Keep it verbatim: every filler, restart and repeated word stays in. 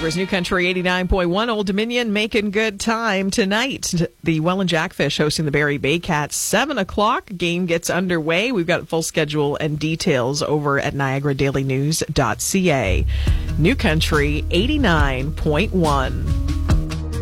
Niagara's New Country eighty-nine point one, Old Dominion making good time tonight. The Welland Jackfish hosting the Barrie Bay Cats. seven o'clock, game gets underway. We've got full schedule and details over at niagara daily news dot c a. New Country eighty-nine point one.